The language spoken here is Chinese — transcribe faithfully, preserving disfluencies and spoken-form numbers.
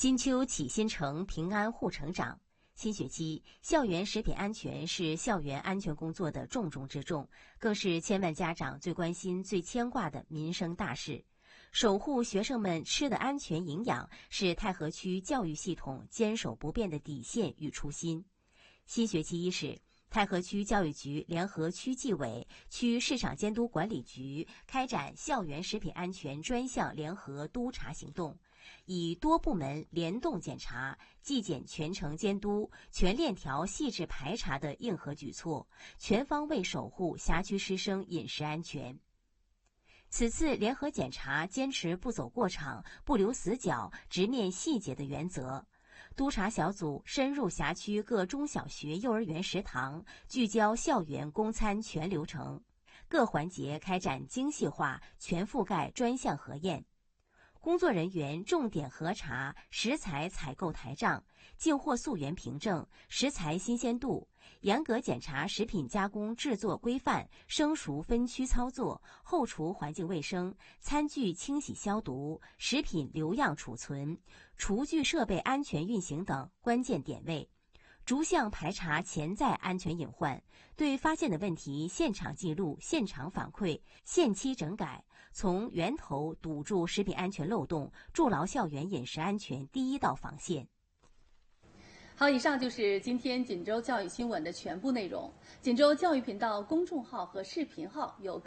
金秋启新城，平安护成长。新学期，校园食品安全是校园安全工作的重中之重，更是千万家长最关心、最牵挂的民生大事。守护学生们吃的安全营养，是太和区教育系统坚守不变的底线与初心。新学期伊始，太和区教育局联合区纪委、区市场监督管理局开展校园食品安全专项联合督查行动，以多部门联动检查、纪检全程监督、全链条细致排查的硬核举措，全方位守护辖区师生饮食安全。此次联合检查坚持不走过场、不留死角、直面细节的原则。督查小组深入辖区各中小学、幼儿园食堂，聚焦校园供餐全流程，各环节开展精细化、全覆盖专项核验。工作人员重点核查食材采购台账、进货溯源凭证、食材新鲜度，严格检查食品加工制作规范、生熟分区操作、后厨环境卫生、餐具清洗消毒、食品留样储存、厨具设备安全运行等关键点位，逐项排查潜在安全隐患，对发现的问题现场记录、现场反馈、限期整改，从源头堵住食品安全漏洞，筑牢校园饮食安全第一道防线。 好，以上就是今天锦州教育新闻的全部内容。锦州教育频道公众号和视频号有